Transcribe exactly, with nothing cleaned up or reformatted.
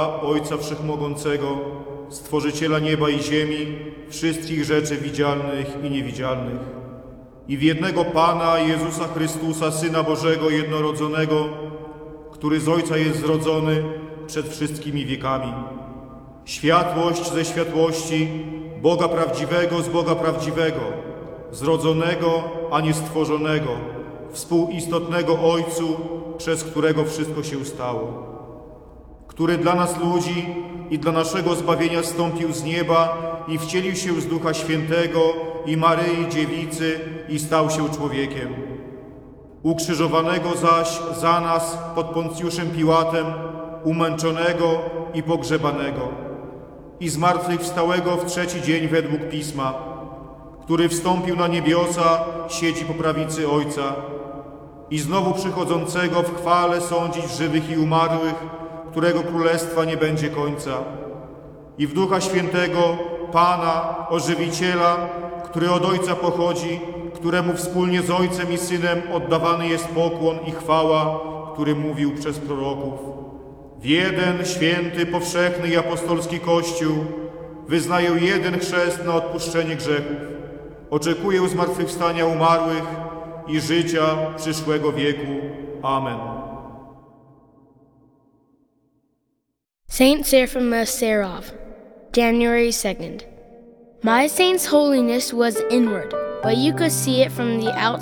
Ojca Wszechmogącego, Stworzyciela nieba i ziemi, wszystkich rzeczy widzialnych i niewidzialnych, i w jednego Pana Jezusa Chrystusa, Syna Bożego jednorodzonego, który z Ojca jest zrodzony przed wszystkimi wiekami. Światłość ze światłości, Boga prawdziwego z Boga prawdziwego, zrodzonego, a nie stworzonego, współistotnego Ojcu, przez którego wszystko się stało, który dla nas ludzi i dla naszego zbawienia zstąpił z nieba i wcielił się z Ducha Świętego i Maryi Dziewicy i stał się człowiekiem. Ukrzyżowanego zaś za nas pod Poncjuszem Piłatem, umęczonego i pogrzebanego, i zmartwychwstałego w trzeci dzień według Pisma, który wstąpił na niebiosa, siedzi po prawicy Ojca, i znowu przychodzącego w chwale sądzić żywych i umarłych, którego królestwa nie będzie końca. I w Ducha Świętego, Pana, Ożywiciela, który od Ojca pochodzi, któremu wspólnie z Ojcem i Synem oddawany jest pokłon i chwała, który mówił przez proroków. W jeden święty, powszechny i apostolski Kościół wyznaję jeden chrzest na odpuszczenie grzechów. Oczekuję zmartwychwstania umarłych i życia przyszłego wieku. Amen. Saint Seraphim Seraph, January second. My saint's holiness was inward, but you could see it from the outside.